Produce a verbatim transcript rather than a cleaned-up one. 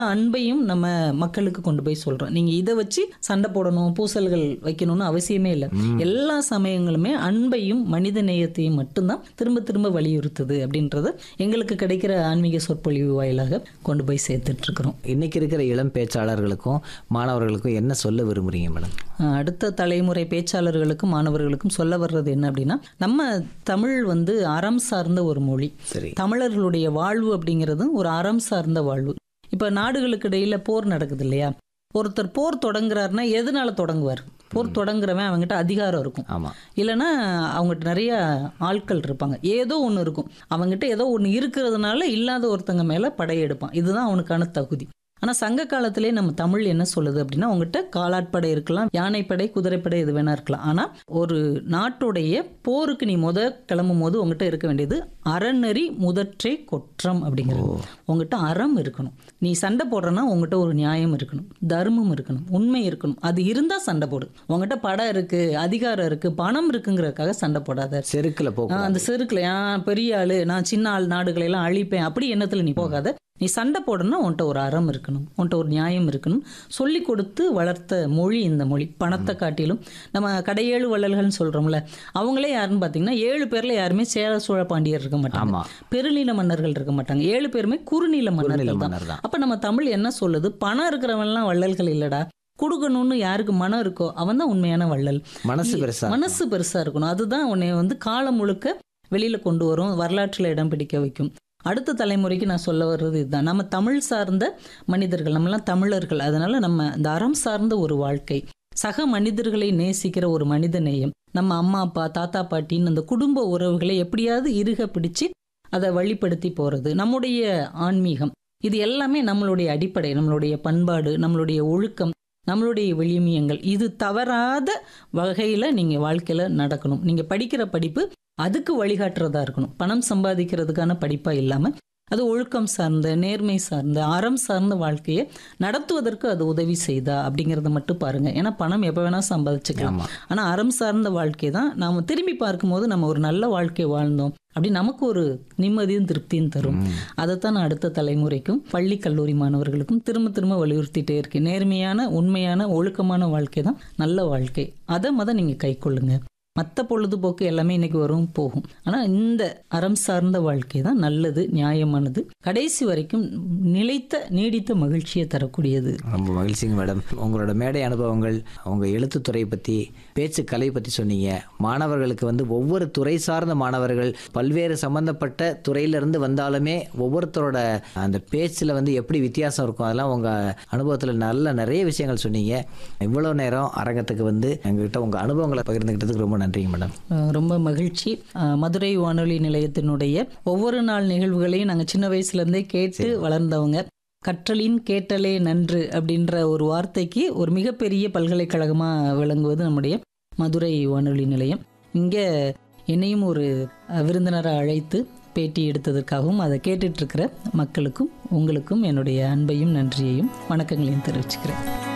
அன்பையும் நம்ம மக்களுக்கு கொண்டு போய் சொல்றோம். நீங்க இதை வச்சு சண்டை போடணும், பூசல்கள் வைக்கணும்னு அவசியமே இல்லை. எல்லா சமயங்களுமே அன்பையும் மனித நேயத்தையும் மட்டும்தான் திரும்ப திரும்ப வலியுறுத்துது அப்படின்றத எங்களுக்கு கிடைக்கிற ஆன்மீக சொற்பொழிவு வாயிலாக கொண்டு போய் சேர்த்துட்டு இருக்கிறோம். இன்னைக்கு இருக்கிற இளம் பேச்சாளர்களுக்கும் மாணவர்களுக்கும் என்ன சொல்ல விரும்புறீங்க மேடம்? அடுத்த தலைமுறை பேச்சாளர்களுக்கும் மாணவர்களுக்கும் சொல்ல வர்றது என்ன அப்படின்னா, நம்ம தமிழ் வந்து அறம் சார்ந்த ஒரு மொழி. சரி. தமிழர்களுடைய வாழ்வு அப்படிங்கிறது ஒரு அறம் சார்ந்த வாழ்வு. இப்ப நாடுகளுக்கு இடையில போர் நடக்குது இல்லையா? ஒருத்தர் போர் தொடங்குறாருன்னா எதனால தொடங்குவார்? போர் தொடங்குறவன் அவங்ககிட்ட அதிகாரம் இருக்கும், இல்லைன்னா அவங்ககிட்ட நிறைய ஆட்கள் இருப்பாங்க, ஏதோ ஒன்று இருக்கும். அவங்ககிட்ட ஏதோ ஒன்று இருக்கிறதுனால இல்லாத ஒருத்தங்க மேல படையெடுப்பான். இதுதான் அவனுக்கான தகுதி. ஆனால் சங்க காலத்திலே நம்ம தமிழ் என்ன சொல்லுது அப்படின்னா, உங்ககிட்ட காலாட்படை இருக்கலாம், யானைப்படை, குதிரைப்படை, எது வேணா இருக்கலாம். ஆனால் ஒரு நாட்டுடைய போருக்கு நீ முத கிளம்பும் போது உங்ககிட்ட இருக்க வேண்டியது அறநெறி முதற்றே கொற்றம் அப்படிங்கிறது. உங்ககிட்ட அறம் இருக்கணும். நீ சண்டை போடுறன்னா உங்ககிட்ட ஒரு நியாயம் இருக்கணும், தர்மம் இருக்கணும், உண்மை இருக்கணும். அது இருந்தா சண்டை போடு. உங்ககிட்ட படம் இருக்கு, அதிகாரம் இருக்கு, பணம் இருக்குங்கிறதுக்காக சண்டை போடாத. செருக்குல போ. அந்த செருக்குல நான் பெரிய ஆளு, நான் சின்ன ஆள், நாடுகளை எல்லாம் அழிப்பேன், அப்படி எண்ணத்துல நீ போகாத. நீ சண்டை போடணும்னா உன்ட்ட ஒரு அறம் இருக்கணும், உன்ட்ட ஒரு நியாயம் இருக்கணும். சொல்லி கொடுத்து வளர்த்த மொழி இந்த மொழி. பணத்தை காட்டிலும் நம்ம கடையேழு வள்ளல்கள்னு சொல்றோம்ல, அவங்களே யாருன்னு பார்த்தீங்கன்னா ஏழு பேர்ல யாருமே சேர சோழ பாண்டியர் இருக்க மாட்டாங்க, பெருநில மன்னர்கள் இருக்க மாட்டாங்க. ஏழு பேருமே குறுநில மன்னர்கள் தான். அப்ப நம்ம தமிழ் என்ன சொல்லுது? பணம் இருக்கிறவன்லாம் வள்ளல்கள் இல்லடா, கொடுக்கணும்னு யாருக்கு மனம் இருக்கோ அவன் தான் உண்மையான வள்ளல். மனசு பெருசா மனசு பெருசா இருக்கணும். அதுதான் உன்னை வந்து காலம் முழுக்க வெளியில கொண்டு வரும், வரலாற்றுல இடம் பிடிக்க வைக்கும். அடுத்த தலைமுறைக்கு நான் சொல்ல வர்றது இதுதான். நம்ம தமிழ் சார்ந்த மனிதர்கள், நம்மளாம் தமிழர்கள். அதனால நம்ம இந்த அறம் சார்ந்த ஒரு வாழ்க்கை, சக மனிதர்களை நேசிக்கிற ஒரு மனித நேயம், நம்ம அம்மா அப்பா தாத்தா பாட்டின்னு அந்த குடும்ப உறவுகளை எப்படியாவது இறுக பிடிச்சு அதை வழிப்படுத்தி போறது, நம்முடைய ஆன்மீகம், இது எல்லாமே நம்மளுடைய அடிப்படை. நம்மளுடைய பண்பாடு, நம்மளுடைய ஒழுக்கம், நம்மளுடைய விழுமியங்கள், இது தவறாத வகையில நீங்க வாழ்க்கையில நடக்கணும். நீங்க படிக்கிற படிப்பு அதுக்கு வழிகாட்டுறதா இருக்கணும். பணம் சம்பாதிக்கிறதுக்கான படிப்பா இல்லாம அது ஒழுக்கம் சார்ந்த, நேர்மை சார்ந்த, அறம் சார்ந்த வாழ்க்கையை நடத்துவதற்கு அது உதவி செய்தா அப்படிங்கிறத மட்டும் பாருங்க. ஏன்னா பணம் எப்போ வேணா சம்பாதிச்சுக்கலாம், ஆனால் அறம் சார்ந்த வாழ்க்கை தான் நாம் திரும்பி பார்க்கும்போது நம்ம ஒரு நல்ல வாழ்க்கை வாழ்ந்தோம் அப்படி நமக்கு ஒரு நிம்மதியும் திருப்தியும் தரும். அதைத்தான் நான் அடுத்த தலைமுறைக்கும் பள்ளி கல்லூரி மாணவர்களுக்கும் திரும்ப திரும்ப வலியுறுத்திட்டே இருக்கேன். நேர்மையான, உண்மையான, ஒழுக்கமான வாழ்க்கை தான் நல்ல வாழ்க்கை. அதை மத நீங்கள் கை கொள்ளுங்க. மற்ற பொழுதுபோக்கு எல்லாமே இன்னைக்கு வரும் போகும், ஆனால் இந்த அறம் சார்ந்த வாழ்க்கை தான் நல்லது, நியாயமானது, கடைசி வரைக்கும் நிலைத்த நீடித்த மகிழ்ச்சியை தரக்கூடியது. ரொம்ப மகிழ்ச்சிங்க மேடம். உங்களோட மேடை அனுபவங்கள், உங்கள் எழுத்துத்துறை பற்றி, பேச்சு கலை பற்றி சொன்னீங்க. மாணவர்களுக்கு வந்து ஒவ்வொரு துறை சார்ந்த மாணவர்கள் பல்வேறு சம்பந்தப்பட்ட துறையிலிருந்து வந்தாலுமே ஒவ்வொருத்தரோட அந்த பேச்சில் வந்து எப்படி வித்தியாசம் இருக்கும், அதெல்லாம் உங்கள் அனுபவத்தில் நல்ல நிறைய விஷயங்கள் சொன்னீங்க. இவ்வளோ நேரம் அரங்கத்துக்கு வந்து எங்ககிட்ட உங்கள் அனுபவங்களை பகிர்ந்துக்கிட்டதுக்கு ரொம்ப நன்றிங்க மேடம். ரொம்ப மகிழ்ச்சி. மதுரை வானொலி நிலையத்தினுடைய ஒவ்வொரு நாள் நிகழ்வுகளையும் நாங்கள் சின்ன வயசுலேருந்தே கேட்டு வளர்ந்தவங்க. கற்றலின் கேட்டலே நன்று அப்படின்ற ஒரு வார்த்தைக்கு ஒரு மிகப்பெரிய பல்கலைக்கழகமாக விளங்குவது நம்முடைய மதுரை வானொலி நிலையம். இங்கே என்னையும் ஒரு விருந்தினரை அழைத்து பேட்டி எடுத்ததற்காகவும் அதை கேட்டுட்டு இருக்கிற மக்களுக்கும் உங்களுக்கும் என்னுடைய அன்பையும் நன்றியையும் வணக்கங்களையும் தெரிவிச்சுக்கிறேன்.